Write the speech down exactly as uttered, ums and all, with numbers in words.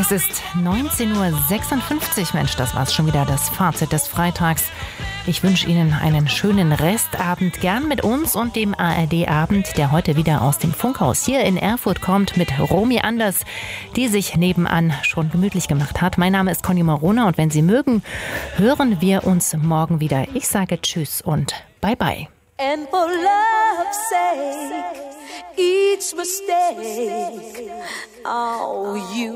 Es ist neunzehn Uhr sechsundfünfzig. Mensch, das war's schon wieder, das Fazit des Freitags. Ich wünsche Ihnen einen schönen Restabend, gern mit uns und dem A R D-Abend, der heute wieder aus dem Funkhaus hier in Erfurt kommt, mit Romy Anders, die sich nebenan schon gemütlich gemacht hat. Mein Name ist Conny Morona und wenn Sie mögen, hören wir uns morgen wieder. Ich sage Tschüss und Bye-bye. And for love's sake, each mistake, oh, you